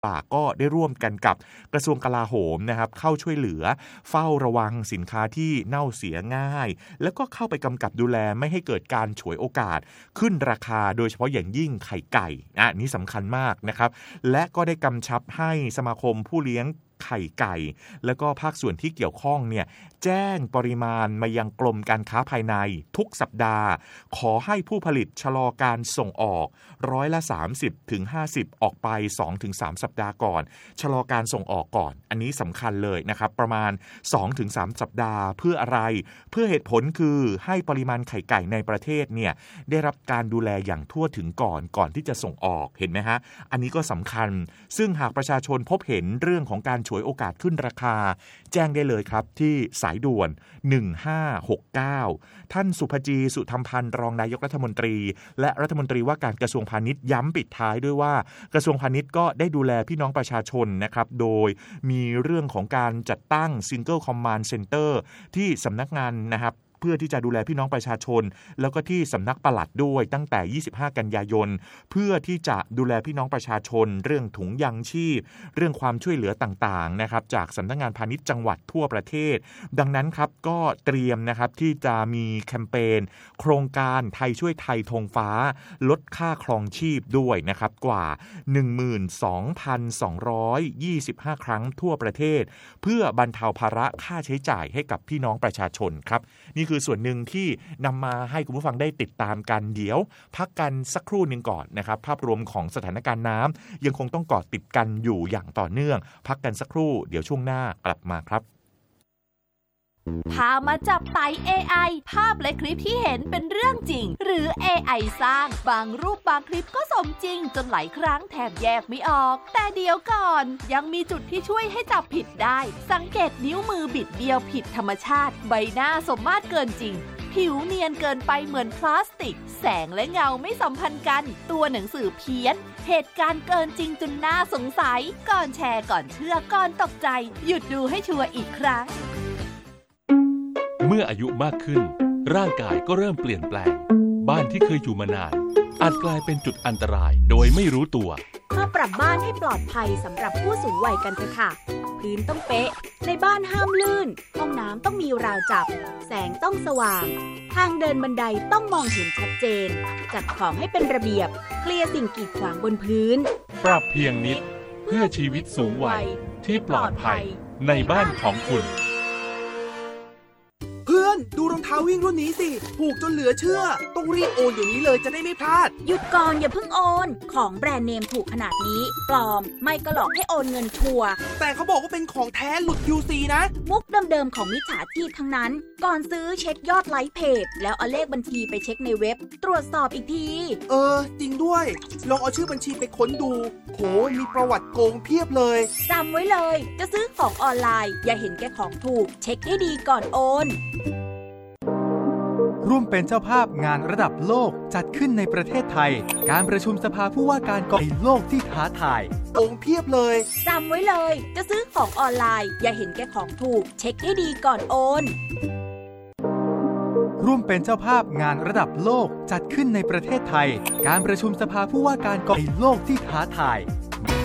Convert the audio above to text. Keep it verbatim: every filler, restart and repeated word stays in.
ก็ได้ร่วมกันกับกระทรวงกลาโหมนะครับเข้าช่วยเหลือเฝ้าระวังสินค้าที่เน่าเสียง่ายแล้วก็เข้าไปกำกับดูแลไม่ให้เกิดการฉวยโอกาสขึ้นราคาโดยเฉพาะอย่างยิ่งไข่ไก่อ่ะนี่สำคัญมากนะครับและก็ได้กำชับให้สมาคมผู้เลี้ยงไข่ไก่แล้วก็ภาคส่วนที่เกี่ยวข้องเนี่ยแจ้งปริมาณมายังกรมการค้าภายในทุกสัปดาห์ขอให้ผู้ผลิตชะลอการส่งออกร้อยละ สามสิบถึงห้าสิบ ออกไป สองถึงสาม สัปดาห์ก่อนชะลอการส่งออกก่อนอันนี้สำคัญเลยนะครับประมาณ สองถึงสาม สัปดาห์เพื่ออะไรเพื่อเหตุผลคือให้ปริมาณไข่ไก่ในประเทศเนี่ยได้รับการดูแลอย่างทั่วถึงก่อนก่อนที่จะส่งออกเห็นไหมฮะอันนี้ก็สำคัญซึ่งหากประชาชนพบเห็นเรื่องของการฉวยโอกาสขึ้นราคาแจ้งได้เลยครับที่สายด่วนหนึ่งห้าหกเก้าท่านสุภจีสุธรรมพันธ์รองนายกรัฐมนตรีและรัฐมนตรีว่าการกระทรวงพาณิชย์ย้ำปิดท้ายด้วยว่ากระทรวงพาณิชย์ก็ได้ดูแลพี่น้องประชาชนนะครับโดยมีเรื่องของการจัดตั้ง Single Command Center ที่สำนักงานนะครับเพื่อที่จะดูแลพี่น้องประชาชนแล้วก็ที่สำนักปลัดด้วยตั้งแต่ยี่สิบห้ากันยายนเพื่อที่จะดูแลพี่น้องประชาชนเรื่องถุงยางชีพเรื่องความช่วยเหลือต่างๆนะครับจากสำนักงานพาณิชย์จังหวัดทั่วประเทศดังนั้นครับก็เตรียมนะครับที่จะมีแคมเปญโครงการไทยช่วยไทยธงฟ้าลดค่าครองชีพด้วยนะครับกว่า หนึ่งหมื่นสองพันสองร้อยยี่สิบห้า ครั้งทั่วประเทศเพื่อบรรเทาภาระค่าใช้จ่ายให้กับพี่น้องประชาชนครับนี่คือส่วนหนึ่งที่นำมาให้คุณผู้ฟังได้ติดตามกันเดี๋ยวพักกันสักครู่หนึ่งก่อนนะครับภาพรวมของสถานการณ์น้ำยังคงต้องเกาะติดกันอยู่อย่างต่อเนื่องพักกันสักครู่เดี๋ยวช่วงหน้ากลับมาครับพามาจับไต่ เอ ไอ ภาพและคลิปที่เห็นเป็นเรื่องจริงหรือ เอ ไอ สร้างบางรูปบางคลิปก็สมจริงจนหลายครั้งแทบแยกไม่ออกแต่เดี๋ยวก่อนยังมีจุดที่ช่วยให้จับผิดได้สังเกตนิ้วมือบิดเบี้ยวผิดธรรมชาติใบหน้าสมมาตรเกินจริงผิวเนียนเกินไปเหมือนพลาสติกแสงและเงาไม่สัมพันธ์กันตัวหนังสือเพี้ยนเหตุการณ์เกินจริงจนน่าสงสัยก่อนแชร์ก่อนเชื่อก่อนตกใจหยุดดูให้ชัวร์อีกครั้งเมื่ออายุมากขึ้นร่างกายก็เริ่มเปลี่ยนแปลงบ้านที่เคยอยู่มานานอาจกลายเป็นจุดอันตรายโดยไม่รู้ตัวมาปรับบ้านให้ปลอดภัยสำหรับผู้สูงวัยกันเถอะค่ะพื้นต้องเป๊ะในบ้านห้ามลื่นห้องน้ำต้องมีราวจับแสงต้องสว่างทางเดินบันไดต้องมองเห็นชัดเจนจัดของให้เป็นระเบียบเคลียร์สิ่งกีดขวางบนพื้นปรับเพียงนิดเพื่อชีวิตสูงวัยที่ปลอดภัยในบ้านของคุณเพื่อนดูรองเท้าวิ่งรุ่นนี้สิถูกจนเหลือเชื่อต้องรีบโอนเดี๋ยวนี้เลยจะได้ไม่พลาดหยุดก่อนอย่าเพิ่งโอนของแบรนด์เนมถูกขนาดนี้ปลอมไม่ก็หลอกให้โอนเงินชัวร์แต่เขาบอกว่าเป็นของแท้หลุด คิว ซี นะมุกเดิมๆของมิจฉาชีพทั้งนั้นก่อนซื้อเช็คยอดไลค์เพจแล้วเอาเลขบัญชีไปเช็คในเว็บตรวจสอบอีกทีเออจริงด้วยลองเอาชื่อบัญชีไปค้นดูโหมีประวัติโกงเพียบเลยจำไว้เลยจะซื้อของออนไลน์อย่าเห็นแก่ของถูกเช็คให้ดีก่อนโอนร่วมเป็นเจ้าภาพงานระดับโลกจัดขึ้นในประเทศไทยการประชุมสภาผู้ว่าการกองโลกที่ท้าทายโกงเพียบเลยจำไว้เลยจะซื้อของออนไลน์อย่าเห็นแก่ของถูกเช็คให้ดีก่อนโอนร่วมเป็นเจ้าภาพงานระดับโลกจัดขึ้นในประเทศไทยการประชุมสภาผู้ว่าการกองโลกที่ท้าทาย